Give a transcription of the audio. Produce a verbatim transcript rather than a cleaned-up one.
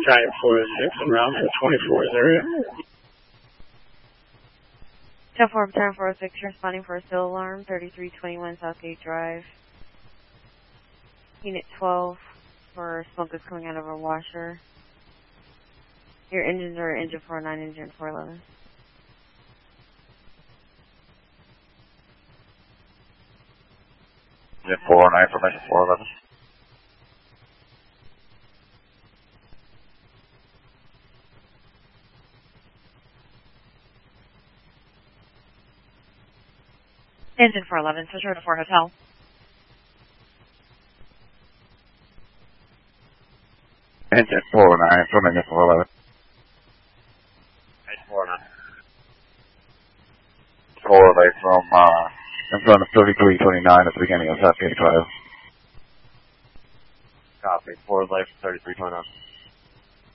Giant four six and round for twenty-fourth area. ten four, ten four six, responding for a still alarm, thirty-three twenty-one Southgate Drive. Unit twelve for smoke is coming out of a washer. Your engines are engine four nine, engine four eleven. Engine four nine, information four eleven. Engine four eleven, switch over to four Hotel. Engine four nine, from engine four eleven. Engine four nine. four eleven from, uh, in front of thirty-three twenty-nine at the beginning of Southgate Drive. Copy. four eleven, thirty-three twenty-nine.